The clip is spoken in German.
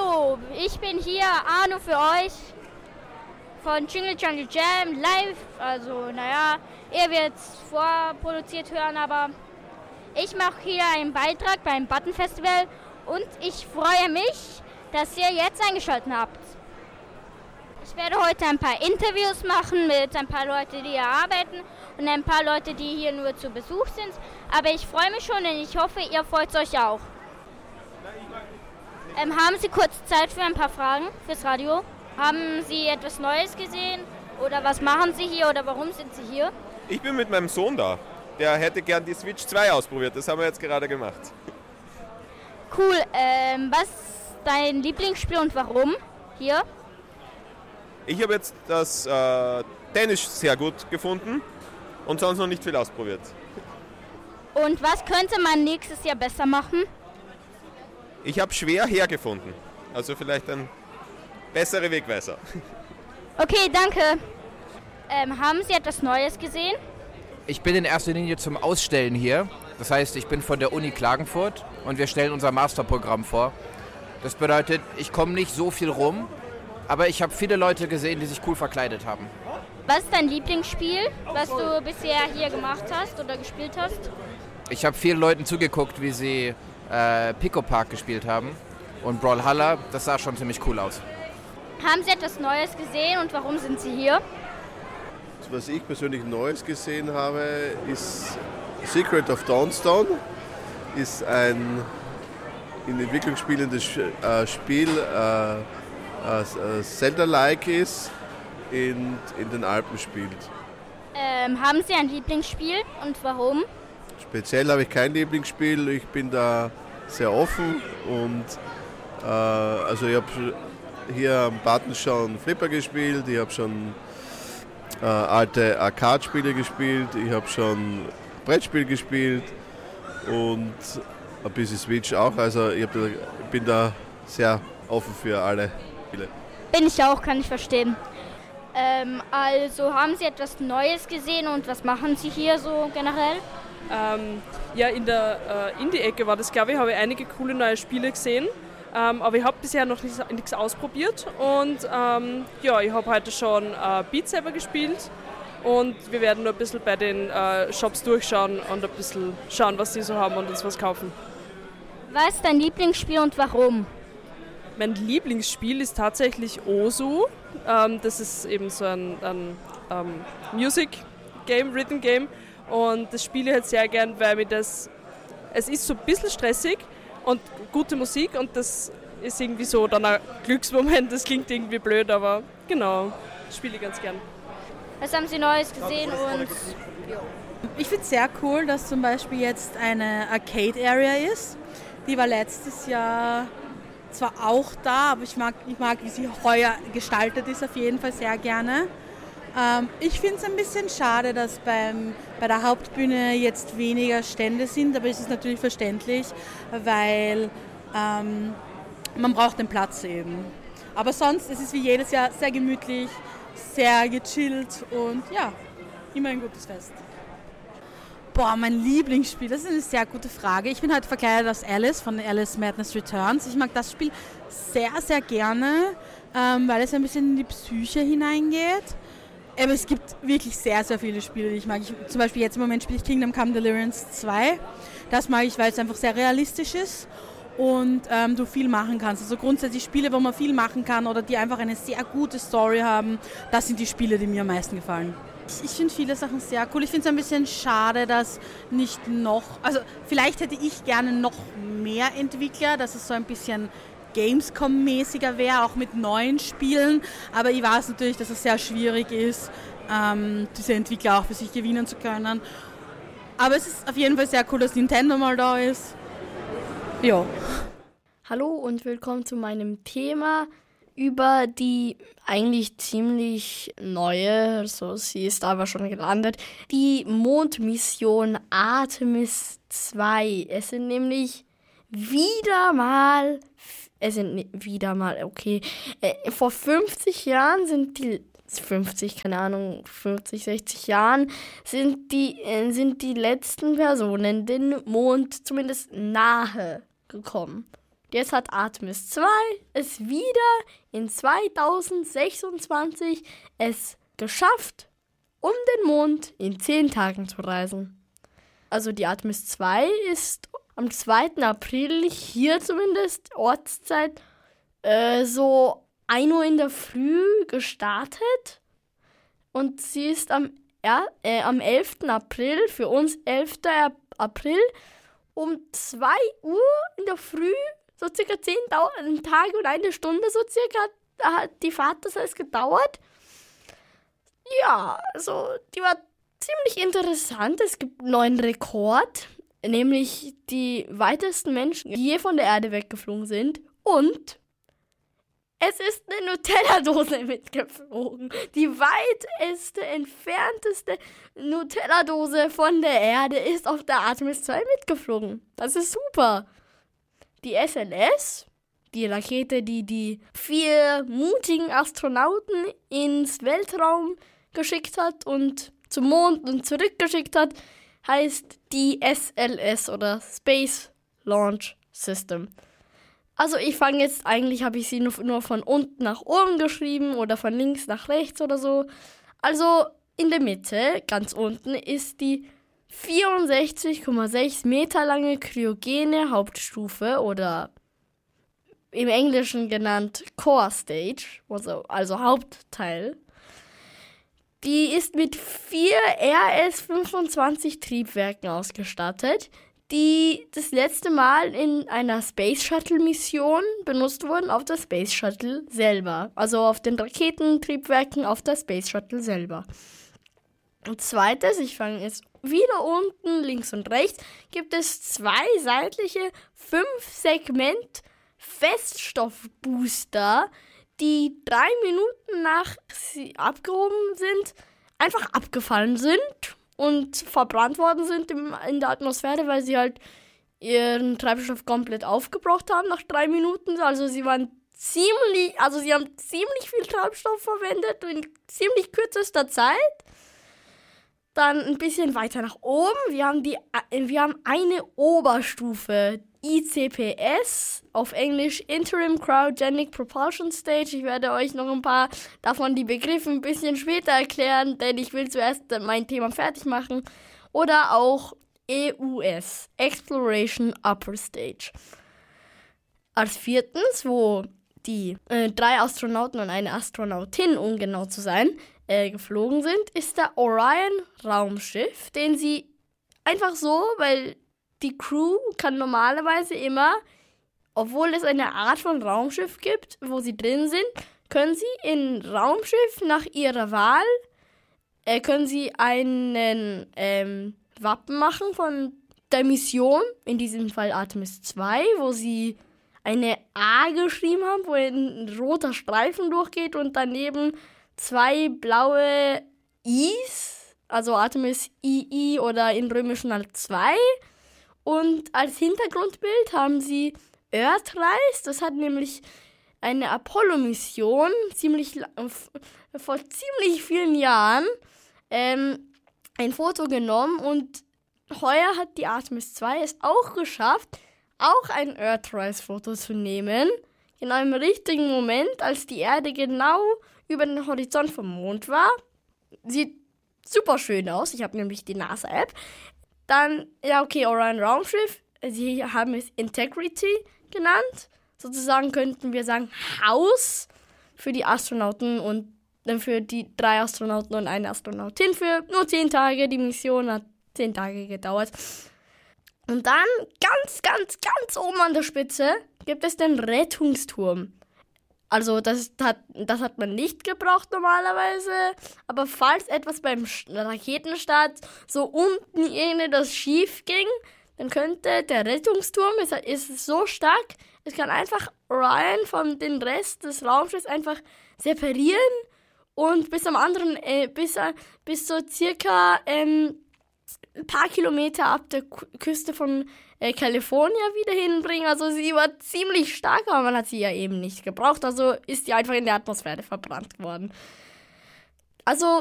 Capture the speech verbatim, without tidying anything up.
Hallo, ich bin hier, Arno für euch von Jingle Jungle Jam live. Also, naja, ihr werdet es vorproduziert hören, aber ich mache hier einen Beitrag beim Button Festival und ich freue mich, dass ihr jetzt eingeschaltet habt. Ich werde heute ein paar Interviews machen mit ein paar Leuten, die hier arbeiten und ein paar Leute, die hier nur zu Besuch sind. Aber ich freue mich schon und ich hoffe, ihr freut euch auch. Ähm, haben Sie kurz Zeit für ein paar Fragen fürs Radio? Haben Sie etwas Neues gesehen? Oder was machen Sie hier oder warum sind Sie hier? Ich bin mit meinem Sohn da. Der hätte gern die Switch zwei ausprobiert. Das haben wir jetzt gerade gemacht. Cool. Ähm, was ist dein Lieblingsspiel und warum hier? Ich habe jetzt das äh, Tennis sehr gut gefunden und sonst noch nicht viel ausprobiert. Und was könnte man nächstes Jahr besser machen? Ich habe schwer hergefunden. Also vielleicht ein besserer Wegweiser. Okay, danke. Ähm, haben Sie etwas Neues gesehen? Ich bin in erster Linie zum Ausstellen hier. Das heißt, ich bin von der Uni Klagenfurt und wir stellen unser Masterprogramm vor. Das bedeutet, ich komme nicht so viel rum, aber ich habe viele Leute gesehen, die sich cool verkleidet haben. Was ist dein Lieblingsspiel, was du bisher hier gemacht hast oder gespielt hast? Ich habe vielen Leuten zugeguckt, wie sie äh, Pico Park gespielt haben und Brawlhalla. Das sah schon ziemlich cool aus. Haben Sie etwas Neues gesehen und warum sind Sie hier? Was ich persönlich Neues gesehen habe, ist Secret of Dawnstone. Ist ein in Entwicklung spielendes äh, Spiel, äh, äh, Zelda-like ist und in den Alpen spielt. Ähm, haben Sie ein Lieblingsspiel und warum? Speziell habe ich kein Lieblingsspiel, ich bin da sehr offen und äh, also ich habe hier am Button schon Flipper gespielt, ich habe schon äh, alte Arcade-Spiele gespielt, ich habe schon Brettspiel gespielt und ein bisschen Switch auch, also ich, hab, ich bin da sehr offen für alle Spiele. Bin ich auch, kann ich verstehen. Ähm, also haben Sie etwas Neues gesehen und was machen Sie hier so generell? Ähm, ja, in der äh, Indie-Ecke war das, glaube ich, habe ich einige coole neue Spiele gesehen. Ähm, aber ich habe bisher noch nichts, nichts ausprobiert und ähm, ja, ich habe heute schon äh, Beat Saber gespielt und wir werden nur ein bisschen bei den äh, Shops durchschauen und ein bisschen schauen, was sie so haben und uns was kaufen. Was ist dein Lieblingsspiel und warum? Mein Lieblingsspiel ist tatsächlich Osu. Ähm, das ist eben so ein, ein ähm, Music-Game, Rhythm-Game und das spiele ich halt sehr gern, weil mir das, es ist so ein bisschen stressig und gute Musik und das ist irgendwie so dann ein Glücksmoment, das klingt irgendwie blöd, aber genau, das spiele ich ganz gern. Was haben Sie Neues gesehen und... Ich finde es sehr cool, dass zum Beispiel jetzt eine Arcade-Area ist. Die war letztes Jahr zwar auch da, aber ich mag, ich mag, wie sie heuer gestaltet ist, auf jeden Fall sehr gerne. Ähm, ich finde es ein bisschen schade, dass beim, bei der Hauptbühne jetzt weniger Stände sind, aber es ist natürlich verständlich, weil ähm, man braucht den Platz eben. Aber sonst ist es wie jedes Jahr sehr gemütlich, sehr gechillt und ja, immer ein gutes Fest. Boah, mein Lieblingsspiel, das ist eine sehr gute Frage. Ich bin heute verkleidet als Alice von Alice Madness Returns. Ich mag das Spiel sehr, sehr gerne, ähm, weil es ein bisschen in die Psyche hineingeht. Aber es gibt wirklich sehr, sehr viele Spiele, die ich mag. Ich, zum Beispiel jetzt im Moment spiele ich Kingdom Come Deliverance zwei. Das mag ich, weil es einfach sehr realistisch ist und ähm, du viel machen kannst. Also grundsätzlich Spiele, wo man viel machen kann oder die einfach eine sehr gute Story haben, das sind die Spiele, die mir am meisten gefallen. Ich finde viele Sachen sehr cool. Ich finde es ein bisschen schade, dass nicht noch, also vielleicht hätte ich gerne noch mehr Entwickler, dass es so ein bisschen Gamescom-mäßiger wäre, auch mit neuen Spielen. Aber ich weiß natürlich, dass es sehr schwierig ist, ähm, diese Entwickler auch für sich gewinnen zu können. Aber es ist auf jeden Fall sehr cool, dass Nintendo mal da ist. Ja. Hallo und willkommen zu meinem Thema über die eigentlich ziemlich neue, also sie ist aber schon gelandet, die Mondmission Artemis zwei. Es sind nämlich wieder mal, es sind wieder mal, okay, äh, vor fünfzig Jahren sind die, fünfzig, keine Ahnung, fünfzig, sechzig Jahren, sind die, äh, sind die letzten Personen den Mond zumindest nahe gekommen. Jetzt hat Artemis zwei es wieder in zweitausendsechsundzwanzig es geschafft, um den Mond in zehn Tagen zu reisen. Also die Artemis zwei ist am zweiten April, hier zumindest, Ortszeit, äh, so ein Uhr in der Früh gestartet. Und sie ist am, er, äh, am elften April, für uns elften April, um zwei Uhr in der Früh, so circa zehn Tage und eine Stunde, so circa, hat die Fahrt das heißt gedauert. Ja, also die war ziemlich interessant. Es gibt einen neuen Rekord, nämlich die weitesten Menschen, die je von der Erde weggeflogen sind. Und es ist eine Nutella-Dose mitgeflogen. Die weiteste, entfernteste Nutella-Dose von der Erde ist auf der Artemis zwei mitgeflogen. Das ist super. Die S L S, die Rakete, die die vier mutigen Astronauten ins Weltraum geschickt hat und zum Mond und zurückgeschickt hat, heißt die S L S oder Space Launch System. Also ich fange jetzt, eigentlich habe ich sie nur, nur von unten nach oben geschrieben oder von links nach rechts oder so. Also in der Mitte, ganz unten, ist die vierundsechzig Komma sechs Meter lange kryogene Hauptstufe oder im Englischen genannt Core Stage, also, also Hauptteil. Die ist mit vier R S fünfundzwanzig Triebwerken ausgestattet, die das letzte Mal in einer Space Shuttle Mission benutzt wurden auf der Space Shuttle selber. Also auf den Raketentriebwerken auf der Space Shuttle selber. Und zweites, ich fange jetzt wieder unten, links und rechts, gibt es zwei seitliche fünf Segment Feststoffbooster, die drei Minuten nach sie abgehoben sind, einfach abgefallen sind und verbrannt worden sind im, in der Atmosphäre, weil sie halt ihren Treibstoff komplett aufgebraucht haben nach drei Minuten. Also sie waren ziemlich, also sie haben ziemlich viel Treibstoff verwendet in ziemlich kürzester Zeit. Dann ein bisschen weiter nach oben. Wir haben, die, wir haben eine Oberstufe, I C P S, auf Englisch Interim Cryogenic Propulsion Stage. Ich werde euch noch ein paar davon die Begriffe ein bisschen später erklären, denn ich will zuerst mein Thema fertig machen. Oder auch E U S, Exploration Upper Stage. Als viertens, wo die äh, drei Astronauten und eine Astronautin, um genau zu sein, äh, geflogen sind, ist der Orion-Raumschiff, den sie einfach so, weil die Crew kann normalerweise immer, obwohl es eine Art von Raumschiff gibt, wo sie drin sind, können sie in Raumschiff nach ihrer Wahl, äh, können sie einen ähm, Wappen machen von der Mission, in diesem Fall Artemis zwei, wo sie eine A geschrieben haben, wo ein roter Streifen durchgeht und daneben zwei blaue I's, also Artemis I I oder in Römischen halt zwei. Und als Hintergrundbild haben sie Earthrise, das hat nämlich eine Apollo-Mission ziemlich, vor ziemlich vielen Jahren ähm, ein Foto genommen und heuer hat die Artemis zwei es auch geschafft, auch ein Earthrise-Foto zu nehmen, genau im richtigen Moment, als die Erde genau über den Horizont vom Mond war. Sieht super schön aus, ich habe nämlich die NASA-App. Dann, ja okay, Orion Raumschiff, sie haben es Integrity genannt. Sozusagen könnten wir sagen Haus für die Astronauten und dann für die drei Astronauten und eine Astronautin für nur zehn Tage. Die Mission hat zehn Tage gedauert. Und dann ganz, ganz, ganz oben an der Spitze gibt es den Rettungsturm. Also das hat, das hat man nicht gebraucht normalerweise, aber falls etwas beim Raketenstart so unten irgendetwas schief ging, dann könnte der Rettungsturm, es ist so stark, es kann einfach Orion von dem Rest des Raumschiffs einfach separieren und bis am anderen, äh, bis, bis so circa ähm, ein paar Kilometer ab der Küste von äh, California wieder hinbringen. Also sie war ziemlich stark, aber man hat sie ja eben nicht gebraucht. Also ist sie einfach in der Atmosphäre verbrannt worden. Also